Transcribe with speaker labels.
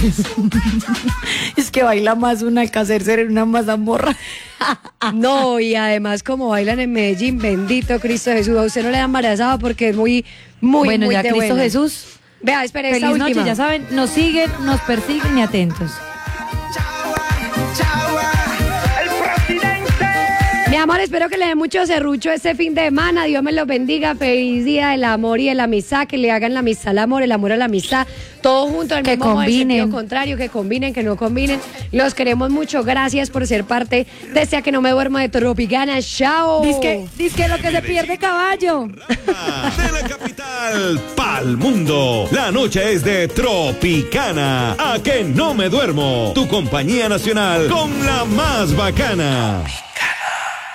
Speaker 1: Es que baila más una Alcácer en una mazamorra.
Speaker 2: No, y además como bailan en Medellín, bendito Cristo Jesús, a usted no le da embarazada porque es muy
Speaker 1: Bueno,
Speaker 2: muy
Speaker 1: ya
Speaker 2: de
Speaker 1: Cristo
Speaker 2: buena.
Speaker 1: Jesús.
Speaker 2: Vea, espere, esta
Speaker 1: Feliz
Speaker 2: última.
Speaker 1: noche, ya saben, nos siguen, nos persiguen y atentos.
Speaker 2: Mi amor, espero que le dé mucho serrucho este fin de semana. Dios me los bendiga. Feliz día del amor y de la amistad. Que le hagan la amistad al amor, el amor a la amistad. Todos juntos, el
Speaker 1: Que
Speaker 2: mismo modo, en
Speaker 1: combinen.
Speaker 2: sentido contrario, que combinen, que no combinen. Los queremos mucho. Gracias por ser parte de este A Que No Me Duermo de Tropicana. Chao.
Speaker 1: Disque lo que se pierde caballo.
Speaker 3: De la capital pa'l mundo. La noche es de Tropicana. A Que No Me Duermo. Tu compañía nacional con la más bacana.